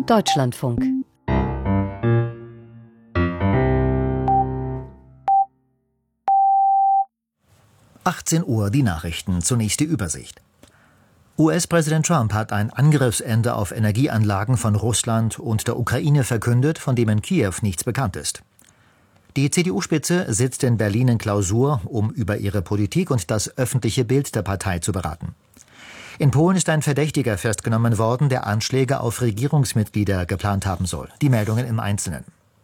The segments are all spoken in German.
Deutschlandfunk. Uhr die Nachrichten, zunächst die Übersicht. US-Präsident Trump hat ein Angriffsende auf Energieanlagen von Russland und der Ukraine verkündet, von dem in Kiew nichts bekannt ist. Die CDU-Spitze sitzt in Berlin in Klausur, um über ihre Politik und das öffentliche Bild der Partei zu beraten. In Polen ist ein Verdächtiger festgenommen worden, der Anschläge auf Regierungsmitglieder geplant haben soll. Die Meldungen im Einzelnen.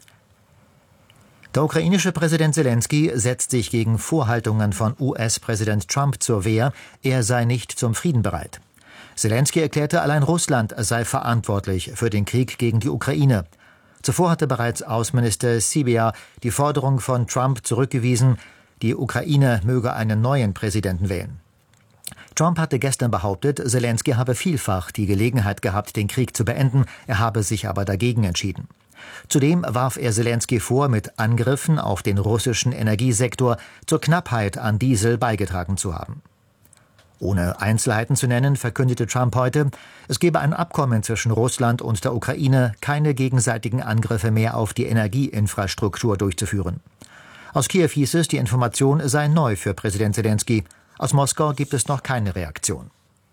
Der ukrainische Präsident Selenskyj setzt sich gegen Vorhaltungen von US-Präsident Trump zur Wehr, er sei nicht zum Frieden bereit. Selenskyj erklärte, allein Russland sei verantwortlich für den Krieg gegen die Ukraine. Zuvor hatte bereits Außenminister Sybiha die Forderung von Trump zurückgewiesen, die Ukraine möge einen neuen Präsidenten wählen. Trump hatte gestern behauptet, Selenskyj habe vielfach die Gelegenheit gehabt, den Krieg zu beenden, er habe sich aber dagegen entschieden. Zudem warf er Selenskyj vor, mit Angriffen auf den russischen Energiesektor zur Knappheit an Diesel beigetragen zu haben. Ohne Einzelheiten zu nennen, verkündete Trump heute, es gebe ein Abkommen zwischen Russland und der Ukraine, keine gegenseitigen Angriffe mehr auf die Energieinfrastruktur durchzuführen. Aus Kiew hieß es, die Information sei neu für Präsident Selenskyj. Aus Moskau gibt es noch keine Reaktion.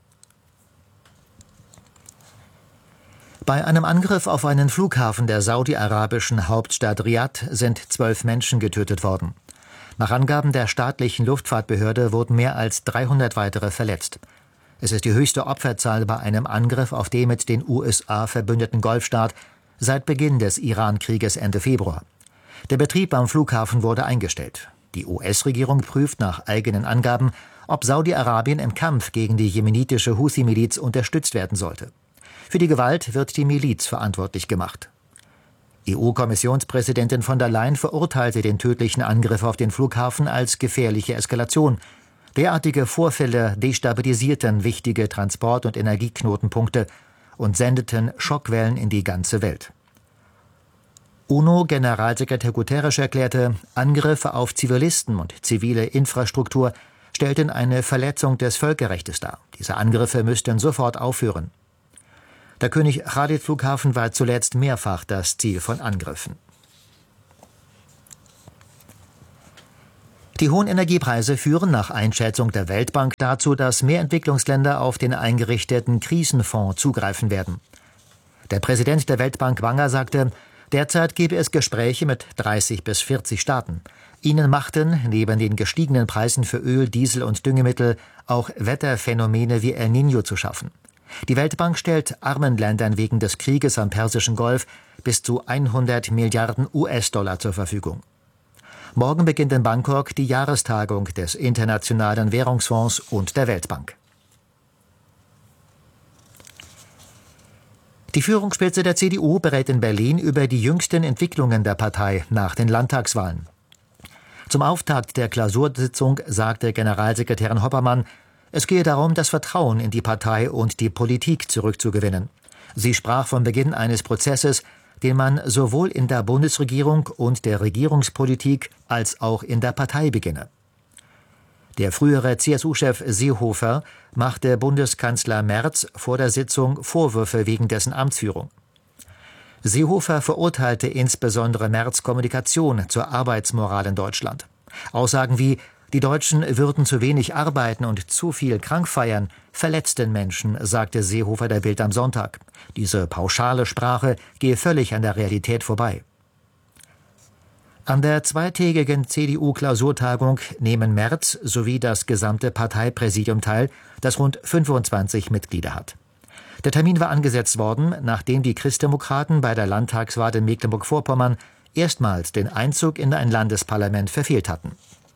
Bei einem Angriff auf einen Flughafen der saudi-arabischen Hauptstadt Riad sind 12 Menschen getötet worden. Nach Angaben der staatlichen Luftfahrtbehörde wurden mehr als 300 weitere verletzt. Es ist die höchste Opferzahl bei einem Angriff auf den mit den USA verbündeten Golfstaat seit Beginn des Iran-Krieges Ende Februar. Der Betrieb am Flughafen wurde eingestellt. Die US-Regierung prüft nach eigenen Angaben, ob Saudi-Arabien im Kampf gegen die jemenitische Houthi-Miliz unterstützt werden sollte. Für die Gewalt wird die Miliz verantwortlich gemacht. EU-Kommissionspräsidentin von der Leyen verurteilte den tödlichen Angriff auf den Flughafen als gefährliche Eskalation. Derartige Vorfälle destabilisierten wichtige Transport- und Energieknotenpunkte und sendeten Schockwellen in die ganze Welt. UNO-Generalsekretär Guterres erklärte, Angriffe auf Zivilisten und zivile Infrastruktur stellten eine Verletzung des Völkerrechts dar. Diese Angriffe müssten sofort aufhören. Der König-Khalid-Flughafen war zuletzt mehrfach das Ziel von Angriffen. Die hohen Energiepreise führen nach Einschätzung der Weltbank dazu, dass mehr Entwicklungsländer auf den eingerichteten Krisenfonds zugreifen werden. Der Präsident der Weltbank Wanger sagte, derzeit gebe es Gespräche mit 30 bis 40 Staaten. Ihnen machten neben den gestiegenen Preisen für Öl, Diesel und Düngemittel auch Wetterphänomene wie El Niño zu schaffen. Die Weltbank stellt armen Ländern wegen des Krieges am Persischen Golf bis zu 100 Milliarden US-Dollar zur Verfügung. Morgen beginnt in Bangkok die Jahrestagung des Internationalen Währungsfonds und der Weltbank. Die Führungsspitze der CDU berät in Berlin über die jüngsten Entwicklungen der Partei nach den Landtagswahlen. Zum Auftakt der Klausursitzung sagte Generalsekretärin Hoppermann, es gehe darum, das Vertrauen in die Partei und die Politik zurückzugewinnen. Sie sprach vom Beginn eines Prozesses, den man sowohl in der Bundesregierung und der Regierungspolitik als auch in der Partei beginne. Der frühere CSU-Chef Seehofer machte Bundeskanzler Merz vor der Sitzung Vorwürfe wegen dessen Amtsführung. Seehofer verurteilte insbesondere Merz' Kommunikation zur Arbeitsmoral in Deutschland. Aussagen wie die Deutschen würden zu wenig arbeiten und zu viel krank feiern, verletzten Menschen, sagte Seehofer der Bild am Sonntag. Diese pauschale Sprache gehe völlig an der Realität vorbei. An der zweitägigen CDU-Klausurtagung nehmen Merz sowie das gesamte Parteipräsidium teil, das rund 25 Mitglieder hat. Der Termin war angesetzt worden, nachdem die Christdemokraten bei der Landtagswahl in Mecklenburg-Vorpommern erstmals den Einzug in ein Landesparlament verfehlt hatten.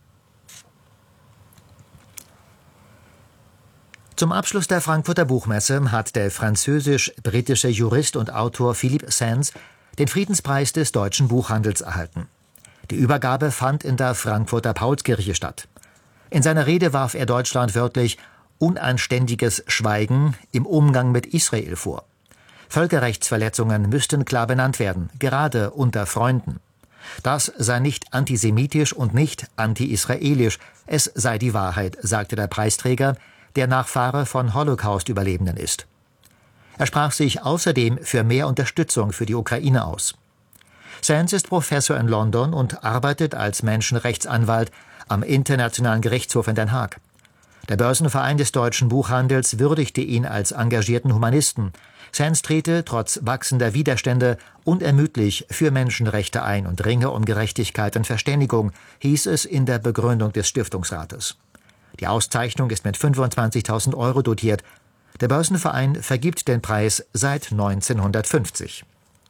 Zum Abschluss der Frankfurter Buchmesse hat der französisch-britische Jurist und Autor Philippe Sands den Friedenspreis des deutschen Buchhandels erhalten. Die Übergabe fand in der Frankfurter Paulskirche statt. In seiner Rede warf er Deutschland wörtlich unanständiges Schweigen im Umgang mit Israel vor. Völkerrechtsverletzungen müssten klar benannt werden, gerade unter Freunden. Das sei nicht antisemitisch und nicht anti-israelisch, es sei die Wahrheit, sagte der Preisträger, der Nachfahre von Holocaust-Überlebenden ist. Er sprach sich außerdem für mehr Unterstützung für die Ukraine aus. Sands ist Professor in London und arbeitet als Menschenrechtsanwalt am Internationalen Gerichtshof in Den Haag. Der Börsenverein des deutschen Buchhandels würdigte ihn als engagierten Humanisten. Sands trete trotz wachsender Widerstände unermüdlich für Menschenrechte ein und ringe um Gerechtigkeit und Verständigung, hieß es in der Begründung des Stiftungsrates. Die Auszeichnung ist mit 25.000 € dotiert. Der Börsenverein vergibt den Preis seit 1950.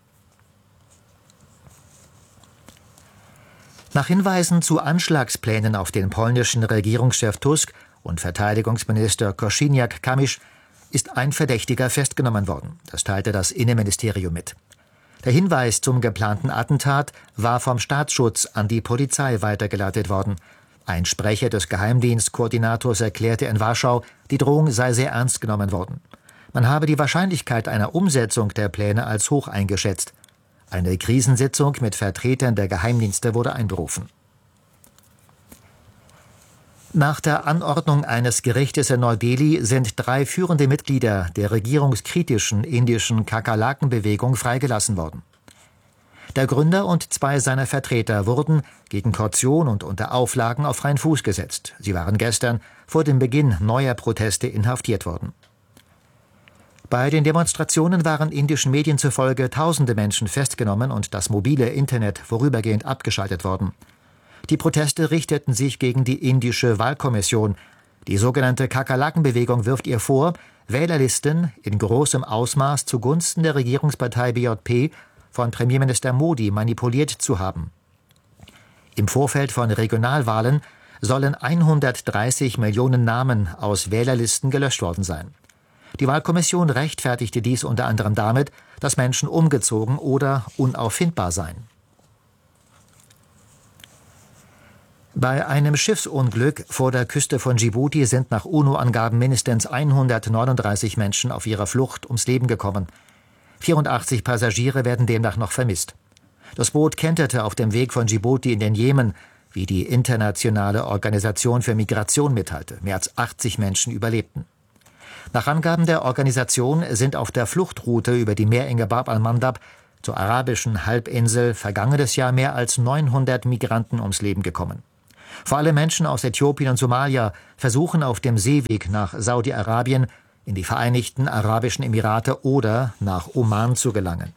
Nach Hinweisen zu Anschlagsplänen auf den polnischen Regierungschef Tusk und Verteidigungsminister Kosiniak-Kamysz ist ein Verdächtiger festgenommen worden. Das teilte das Innenministerium mit. Der Hinweis zum geplanten Attentat war vom Staatsschutz an die Polizei weitergeleitet worden. Ein Sprecher des Geheimdienstkoordinators erklärte in Warschau, die Drohung sei sehr ernst genommen worden. Man habe die Wahrscheinlichkeit einer Umsetzung der Pläne als hoch eingeschätzt. Eine Krisensitzung mit Vertretern der Geheimdienste wurde einberufen. Nach der Anordnung eines Gerichtes in Neu-Delhi sind 3 führende Mitglieder der regierungskritischen indischen Kakerlakenbewegung freigelassen worden. Der Gründer und 2 seiner Vertreter wurden gegen Kaution und unter Auflagen auf freien Fuß gesetzt. Sie waren gestern vor dem Beginn neuer Proteste inhaftiert worden. Bei den Demonstrationen waren indischen Medien zufolge tausende Menschen festgenommen und das mobile Internet vorübergehend abgeschaltet worden. Die Proteste richteten sich gegen die indische Wahlkommission. Die sogenannte Kakerlakenbewegung wirft ihr vor, Wählerlisten in großem Ausmaß zugunsten der Regierungspartei BJP von Premierminister Modi manipuliert zu haben. Im Vorfeld von Regionalwahlen sollen 130 Millionen Namen aus Wählerlisten gelöscht worden sein. Die Wahlkommission rechtfertigte dies unter anderem damit, dass Menschen umgezogen oder unauffindbar seien. Bei einem Schiffsunglück vor der Küste von Djibouti sind nach UNO-Angaben mindestens 139 Menschen auf ihrer Flucht ums Leben gekommen. 84 Passagiere werden demnach noch vermisst. Das Boot kenterte auf dem Weg von Djibouti in den Jemen, wie die Internationale Organisation für Migration mitteilte. Mehr als 80 Menschen überlebten. Nach Angaben der Organisation sind auf der Fluchtroute über die Meerenge Bab al-Mandab zur arabischen Halbinsel vergangenes Jahr mehr als 900 Migranten ums Leben gekommen. Vor allem Menschen aus Äthiopien und Somalia versuchen auf dem Seeweg nach Saudi-Arabien, in die Vereinigten Arabischen Emirate oder nach Oman zu gelangen.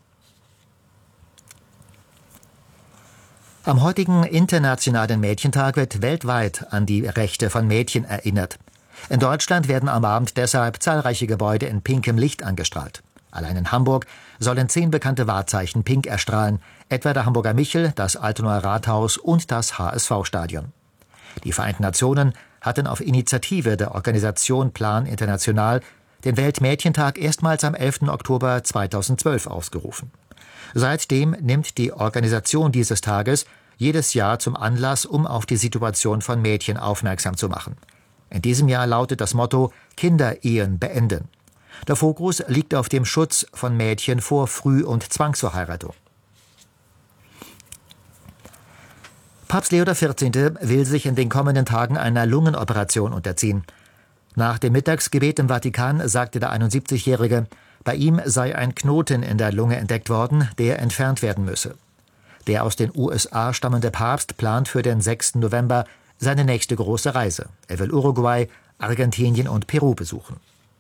Am heutigen Internationalen Mädchentag wird weltweit an die Rechte von Mädchen erinnert. In Deutschland werden am Abend deshalb zahlreiche Gebäude in pinkem Licht angestrahlt. Allein in Hamburg sollen 10 bekannte Wahrzeichen pink erstrahlen, etwa der Hamburger Michel, das Altonaer Rathaus und das HSV-Stadion. Die Vereinten Nationen hatten auf Initiative der Organisation Plan International den Weltmädchentag erstmals am 11. Oktober 2012 ausgerufen. Seitdem nimmt die Organisation dieses Tages jedes Jahr zum Anlass, um auf die Situation von Mädchen aufmerksam zu machen. In diesem Jahr lautet das Motto »Kinderehen beenden«. Der Fokus liegt auf dem Schutz von Mädchen vor Früh- und Zwangsverheiratung. Papst Leo XIV. Will sich in den kommenden Tagen einer Lungenoperation unterziehen. Nach dem Mittagsgebet im Vatikan sagte der 71-Jährige, bei ihm sei ein Knoten in der Lunge entdeckt worden, der entfernt werden müsse. Der aus den USA stammende Papst plant für den 6. November seine nächste große Reise. Er will Uruguay, Argentinien und Peru besuchen.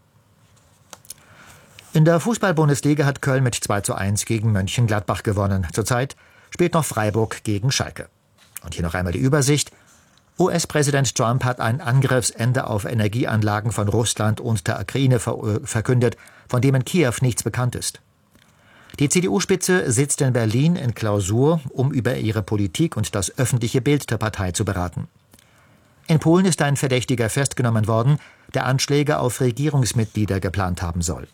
In der Fußball-Bundesliga hat Köln mit 2:1 gegen Mönchengladbach gewonnen. Zurzeit spielt noch Freiburg gegen Schalke. Und hier noch einmal die Übersicht. US-Präsident Trump hat ein Angriffsende auf Energieanlagen von Russland und der Ukraine verkündet, von dem in Kiew nichts bekannt ist. Die CDU-Spitze sitzt in Berlin in Klausur, um über ihre Politik und das öffentliche Bild der Partei zu beraten. In Polen ist ein Verdächtiger festgenommen worden, der Anschläge auf Regierungsmitglieder geplant haben soll.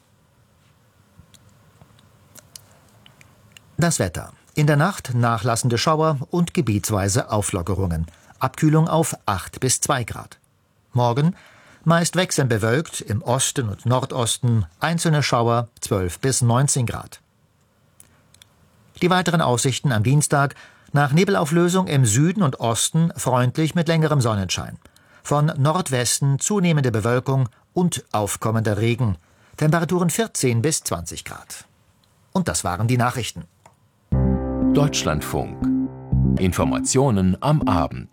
Das Wetter. In der Nacht nachlassende Schauer und gebietsweise Auflockerungen. Abkühlung auf 8 bis 2 Grad. Morgen meist wechselnd bewölkt, im Osten und Nordosten einzelne Schauer 12 bis 19 Grad. Die weiteren Aussichten am Dienstag: nach Nebelauflösung im Süden und Osten freundlich mit längerem Sonnenschein. Von Nordwesten zunehmende Bewölkung und aufkommender Regen. Temperaturen 14 bis 20 Grad. Und das waren die Nachrichten. Deutschlandfunk. Informationen am Abend.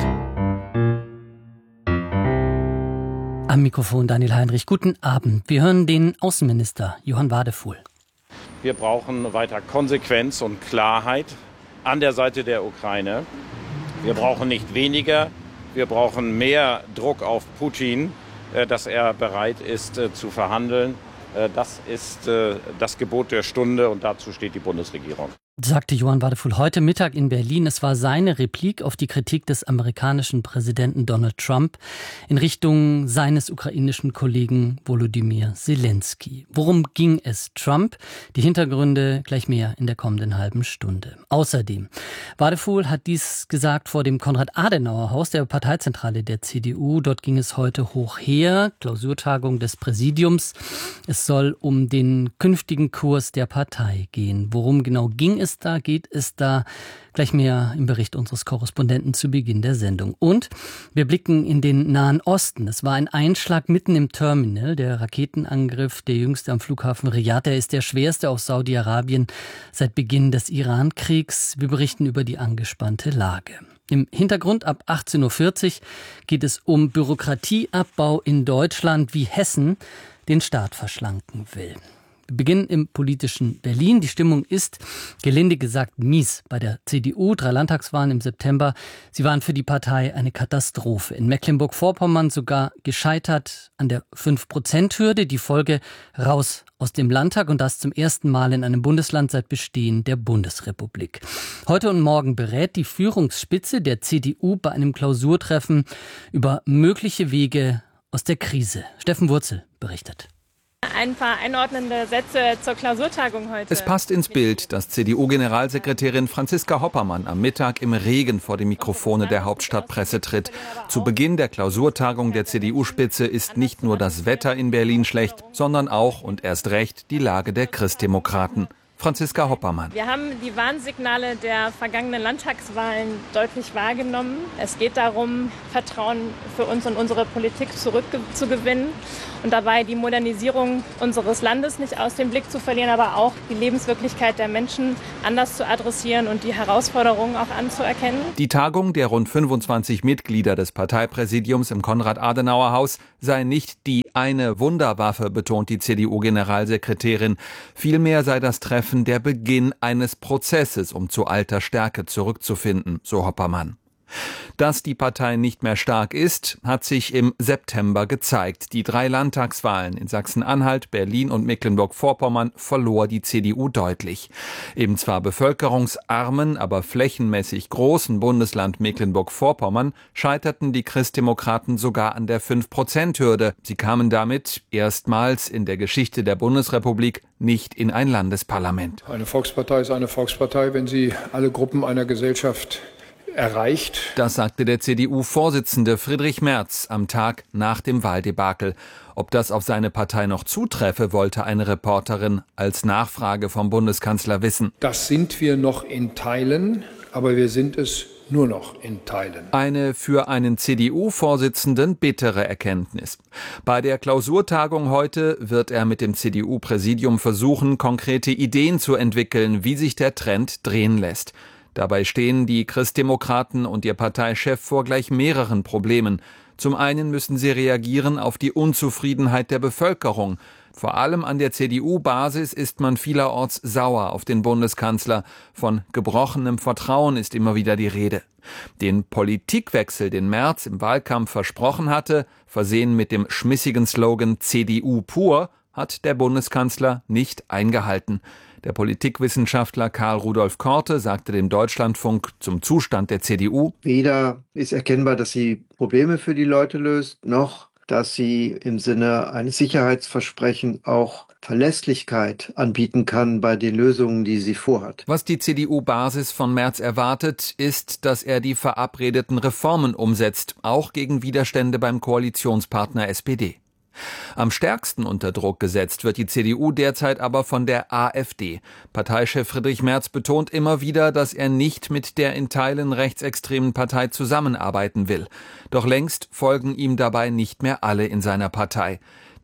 Am Mikrofon Daniel Heinrich. Guten Abend. Wir hören den Außenminister Johann Wadefuhl. Wir brauchen weiter Konsequenz und Klarheit an der Seite der Ukraine. Wir brauchen nicht weniger, wir brauchen mehr Druck auf Putin, dass er bereit ist zu verhandeln. Das ist das Gebot der Stunde und dazu steht die Bundesregierung. Sagte Johann Wadefuhl heute Mittag in Berlin. Es war seine Replik auf die Kritik des amerikanischen Präsidenten Donald Trump in Richtung seines ukrainischen Kollegen Volodymyr Zelensky. Worum ging es Trump? Die Hintergründe gleich mehr in der kommenden halben Stunde. Außerdem, Wadefuhl hat dies gesagt vor dem Konrad-Adenauer-Haus, der Parteizentrale der CDU. Dort ging es heute hoch her, Klausurtagung des Präsidiums. Es soll um den künftigen Kurs der Partei gehen. Worum genau geht es da gleich mehr im Bericht unseres Korrespondenten zu Beginn der Sendung. Und wir blicken in den Nahen Osten. Es war ein Einschlag mitten im Terminal. Der Raketenangriff, der jüngste am Flughafen Riyadh, der ist der schwerste auf Saudi-Arabien seit Beginn des Iran-Kriegs. Wir berichten über die angespannte Lage. Im Hintergrund ab 18.40 Uhr geht es um Bürokratieabbau in Deutschland, wie Hessen den Staat verschlanken will. Wir beginnen im politischen Berlin. Die Stimmung ist, gelinde gesagt, mies bei der CDU. 3 Landtagswahlen im September. Sie waren für die Partei eine Katastrophe. In Mecklenburg-Vorpommern sogar gescheitert an der 5%-Hürde. Die Folge: raus aus dem Landtag, und das zum ersten Mal in einem Bundesland seit Bestehen der Bundesrepublik. Heute und morgen berät die Führungsspitze der CDU bei einem Klausurtreffen über mögliche Wege aus der Krise. Steffen Wurzel berichtet. Ein paar einordnende Sätze zur Klausurtagung heute. Es passt ins Bild, dass CDU-Generalsekretärin Franziska Hoppermann am Mittag im Regen vor die Mikrofone der Hauptstadtpresse tritt. Zu Beginn der Klausurtagung der CDU-Spitze ist nicht nur das Wetter in Berlin schlecht, sondern auch und erst recht die Lage der Christdemokraten. Franziska Hoppermann. Wir haben die Warnsignale der vergangenen Landtagswahlen deutlich wahrgenommen. Es geht darum, Vertrauen für uns und unsere Politik zurückzugewinnen und dabei die Modernisierung unseres Landes nicht aus dem Blick zu verlieren, aber auch die Lebenswirklichkeit der Menschen anders zu adressieren und die Herausforderungen auch anzuerkennen. Die Tagung der rund 25 Mitglieder des Parteipräsidiums im Konrad-Adenauer-Haus sei nicht die eine Wunderwaffe, betont die CDU-Generalsekretärin. Vielmehr sei das Treffen der Beginn eines Prozesses, um zu alter Stärke zurückzufinden, so Hoppermann. Dass die Partei nicht mehr stark ist, hat sich im September gezeigt. Die 3 Landtagswahlen in Sachsen-Anhalt, Berlin und Mecklenburg-Vorpommern verlor die CDU deutlich. Im zwar bevölkerungsarmen, aber flächenmäßig großen Bundesland Mecklenburg-Vorpommern scheiterten die Christdemokraten sogar an der 5%-Hürde. Sie kamen damit erstmals in der Geschichte der Bundesrepublik nicht in ein Landesparlament. Eine Volkspartei ist eine Volkspartei, wenn sie alle Gruppen einer Gesellschaft erreicht. Das sagte der CDU-Vorsitzende Friedrich Merz am Tag nach dem Wahldebakel. Ob das auf seine Partei noch zutreffe, wollte eine Reporterin als Nachfrage vom Bundeskanzler wissen. Das sind wir noch in Teilen, aber wir sind es nur noch in Teilen. Eine für einen CDU-Vorsitzenden bittere Erkenntnis. Bei der Klausurtagung heute wird er mit dem CDU-Präsidium versuchen, konkrete Ideen zu entwickeln, wie sich der Trend drehen lässt. Dabei stehen die Christdemokraten und ihr Parteichef vor gleich mehreren Problemen. Zum einen müssen sie reagieren auf die Unzufriedenheit der Bevölkerung. Vor allem an der CDU-Basis ist man vielerorts sauer auf den Bundeskanzler. Von gebrochenem Vertrauen ist immer wieder die Rede. Den Politikwechsel, den Merz im Wahlkampf versprochen hatte, versehen mit dem schmissigen Slogan CDU pur, hat der Bundeskanzler nicht eingehalten. Der Politikwissenschaftler Karl Rudolf Korte sagte dem Deutschlandfunk zum Zustand der CDU: Weder ist erkennbar, dass sie Probleme für die Leute löst, noch dass sie im Sinne eines Sicherheitsversprechens auch Verlässlichkeit anbieten kann bei den Lösungen, die sie vorhat. Was die CDU-Basis von Merz erwartet, ist, dass er die verabredeten Reformen umsetzt, auch gegen Widerstände beim Koalitionspartner SPD. Am stärksten unter Druck gesetzt wird die CDU derzeit aber von der AfD. Parteichef Friedrich Merz betont immer wieder, dass er nicht mit der in Teilen rechtsextremen Partei zusammenarbeiten will. Doch längst folgen ihm dabei nicht mehr alle in seiner Partei.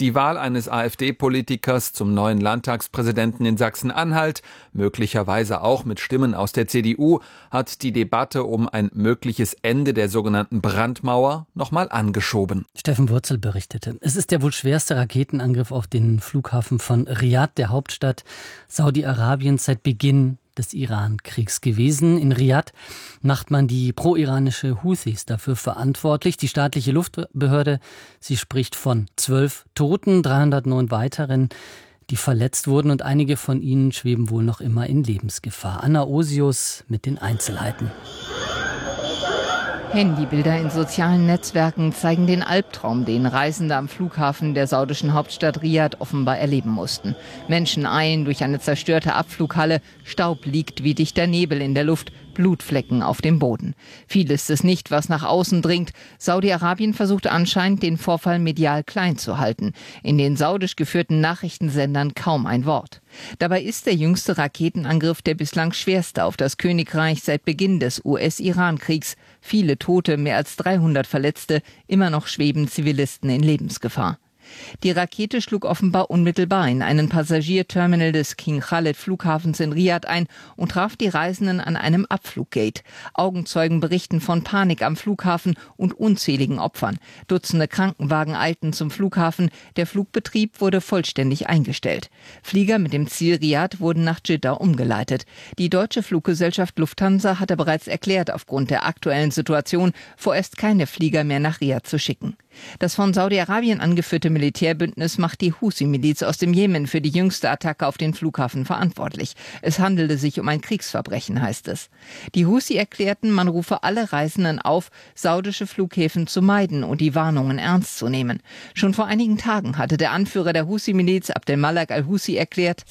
Die Wahl eines AfD-Politikers zum neuen Landtagspräsidenten in Sachsen-Anhalt, möglicherweise auch mit Stimmen aus der CDU, hat die Debatte um ein mögliches Ende der sogenannten Brandmauer nochmal angeschoben. Steffen Wurzel berichtete. Es ist der wohl schwerste Raketenangriff auf den Flughafen von Riad, der Hauptstadt Saudi-Arabiens, seit Beginn des Iran-Kriegs gewesen. In Riad macht man die pro-iranische Houthis dafür verantwortlich. Die staatliche Luftbehörde, sie spricht von 12 Toten, 309 weiteren, die verletzt wurden, und einige von ihnen schweben wohl noch immer in Lebensgefahr. Anna Osius mit den Einzelheiten. Handybilder in sozialen Netzwerken zeigen den Albtraum, den Reisende am Flughafen der saudischen Hauptstadt Riad offenbar erleben mussten. Menschen eilen durch eine zerstörte Abflughalle, Staub liegt wie dichter Nebel in der Luft, Blutflecken auf dem Boden. Viel ist es nicht, was nach außen dringt. Saudi-Arabien versucht anscheinend, den Vorfall medial klein zu halten. In den saudisch geführten Nachrichtensendern kaum ein Wort. Dabei ist der jüngste Raketenangriff der bislang schwerste auf das Königreich seit Beginn des US-Iran-Kriegs. Viele Tote, mehr als 300 Verletzte, immer noch schweben Zivilisten in Lebensgefahr. Die Rakete schlug offenbar unmittelbar in einen Passagierterminal des King Khaled Flughafens in Riad ein und traf die Reisenden an einem Abfluggate. Augenzeugen berichten von Panik am Flughafen und unzähligen Opfern. Dutzende Krankenwagen eilten zum Flughafen. Der Flugbetrieb wurde vollständig eingestellt. Flieger mit dem Ziel Riad wurden nach Jeddah umgeleitet. Die deutsche Fluggesellschaft Lufthansa hatte bereits erklärt, aufgrund der aktuellen Situation vorerst keine Flieger mehr nach Riad zu schicken. Das von Saudi-Arabien angeführte Militärbündnis macht die Houthi-Miliz aus dem Jemen für die jüngste Attacke auf den Flughafen verantwortlich. Es handelte sich um ein Kriegsverbrechen, heißt es. Die Houthi erklärten, man rufe alle Reisenden auf, saudische Flughäfen zu meiden und die Warnungen ernst zu nehmen. Schon vor einigen Tagen hatte der Anführer der Houthi-Miliz, Abdel Malak al-Houthi, erklärt,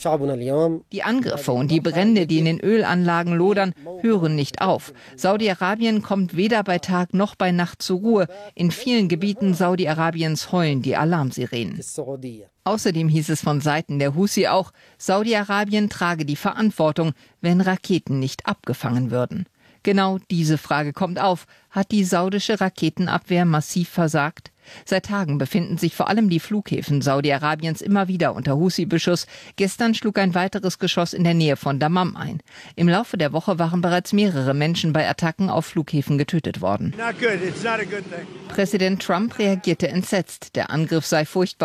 die Angriffe und die Brände, die in den Ölanlagen lodern, hören nicht auf. Saudi-Arabien kommt weder bei Tag noch bei Nacht zur Ruhe. In vielen Gebieten Saudi-Arabiens heulen die Alarmsirenen. Außerdem hieß es von Seiten der Houthi auch, Saudi-Arabien trage die Verantwortung, wenn Raketen nicht abgefangen würden. Genau diese Frage kommt auf. Hat die saudische Raketenabwehr massiv versagt? Seit Tagen befinden sich vor allem die Flughäfen Saudi-Arabiens immer wieder unter Houthi-Beschuss. Gestern schlug ein weiteres Geschoss in der Nähe von Dammam ein. Im Laufe der Woche waren bereits mehrere Menschen bei Attacken auf Flughäfen getötet worden. Präsident Trump reagierte entsetzt. Der Angriff sei furchtbar